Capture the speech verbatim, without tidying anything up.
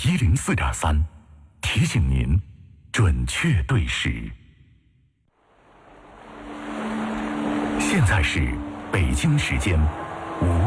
一零四点三，提醒您准确对时。现在是北京时间五